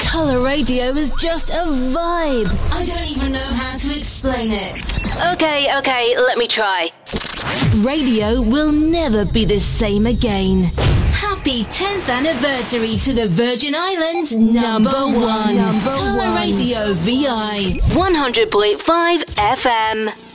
Colour radio is just a vibe. I don't even know how to explain it. Okay, let me try. Radio will never be the same again. Happy 10th anniversary to the Virgin Islands number one. Colour Radio VI 100.5 FM.